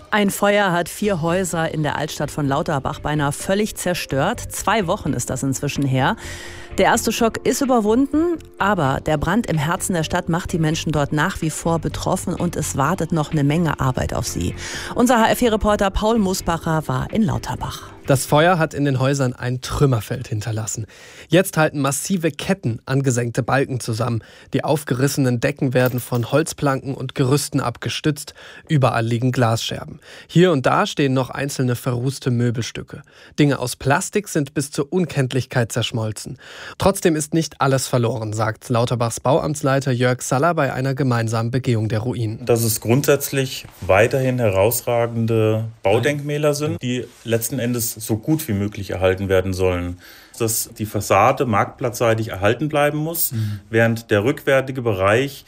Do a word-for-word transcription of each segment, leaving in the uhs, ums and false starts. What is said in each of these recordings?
Ein Feuer hat vier Häuser in der Altstadt von Lauterbach beinahe völlig zerstört. Zwei Wochen ist das inzwischen her. Der erste Schock ist überwunden, aber der Brand im Herzen der Stadt macht die Menschen dort nach wie vor betroffen und es wartet noch eine Menge Arbeit auf sie. Unser H F vier-Reporter Paul Musbacher war in Lauterbach. Das Feuer hat in den Häusern ein Trümmerfeld hinterlassen. Jetzt halten massive Ketten angesenkte Balken zusammen. Die aufgerissenen Decken werden von Holzplanken und Gerüsten abgestützt. Überall liegen Glasscherben. Hier und da stehen noch einzelne verrußte Möbelstücke. Dinge aus Plastik sind bis zur Unkenntlichkeit zerschmolzen. Trotzdem ist nicht alles verloren, sagt Lauterbachs Bauamtsleiter Jörg Saller bei einer gemeinsamen Begehung der Ruinen. Dass es grundsätzlich weiterhin herausragende Baudenkmäler sind, die letzten Endes so gut wie möglich erhalten werden sollen. Dass die Fassade marktplatzseitig erhalten bleiben muss, mhm. während der rückwärtige Bereich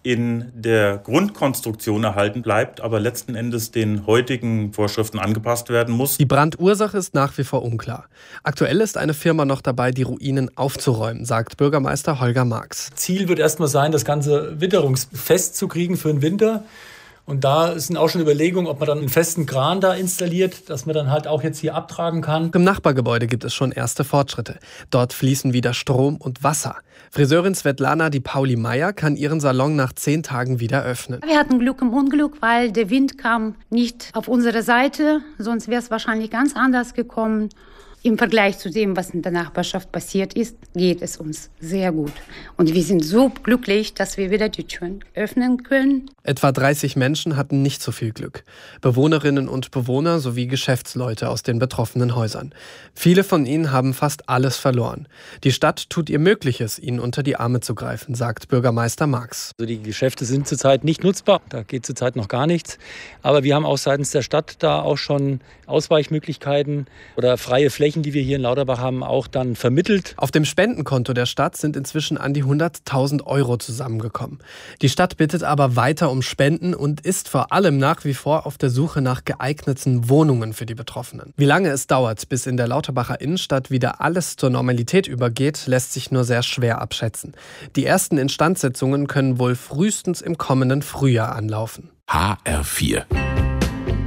in der Grundkonstruktion erhalten bleibt, aber letzten Endes den heutigen Vorschriften angepasst werden muss. Die Brandursache ist nach wie vor unklar. Aktuell ist eine Firma noch dabei, die Ruinen aufzuräumen, sagt Bürgermeister Holger Marx. Ziel wird erstmal sein, das Ganze witterungsfest zu kriegen für den Winter. Und da sind auch schon Überlegungen, ob man dann einen festen Kran da installiert, dass man dann halt auch jetzt hier abtragen kann. Im Nachbargebäude gibt es schon erste Fortschritte. Dort fließen wieder Strom und Wasser. Friseurin Svetlana Di Pauli Meier kann ihren Salon nach zehn Tagen wieder öffnen. Wir hatten Glück im Unglück, weil der Wind kam nicht auf unsere Seite. Sonst wäre es wahrscheinlich ganz anders gekommen. Im Vergleich zu dem, was in der Nachbarschaft passiert ist, geht es uns sehr gut. Und wir sind so glücklich, dass wir wieder die Türen öffnen können. Etwa dreißig Menschen hatten nicht so viel Glück. Bewohnerinnen und Bewohner sowie Geschäftsleute aus den betroffenen Häusern. Viele von ihnen haben fast alles verloren. Die Stadt tut ihr Mögliches, ihnen unter die Arme zu greifen, sagt Bürgermeister Marx. Also die Geschäfte sind zurzeit nicht nutzbar, da geht zurzeit noch gar nichts. Aber wir haben auch seitens der Stadt da auch schon Ausweichmöglichkeiten oder freie Flächen, die wir hier in Lauterbach haben, auch dann vermittelt. Auf dem Spendenkonto der Stadt sind inzwischen an die hunderttausend Euro zusammengekommen. Die Stadt bittet aber weiter um Spenden und ist vor allem nach wie vor auf der Suche nach geeigneten Wohnungen für die Betroffenen. Wie lange es dauert, bis in der Lauterbacher Innenstadt wieder alles zur Normalität übergeht, lässt sich nur sehr schwer abschätzen. Die ersten Instandsetzungen können wohl frühestens im kommenden Frühjahr anlaufen. H R vier